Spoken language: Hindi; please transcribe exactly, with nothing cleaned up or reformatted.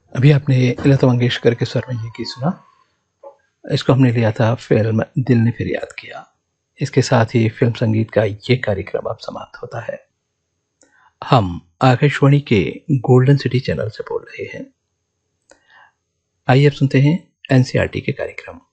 अभी आपने लता मंगेशकर के स्वर में ये गीत सुना। इसको हमने लिया था फिल्म दिल ने फिर याद किया। इसके साथ ही फिल्म संगीत का ये कार्यक्रम अब समाप्त होता है। हम आकाशवाणी के गोल्डन सिटी चैनल से बोल रहे हैं। आइए अब सुनते हैं एनसीईआरटी के कार्यक्रम।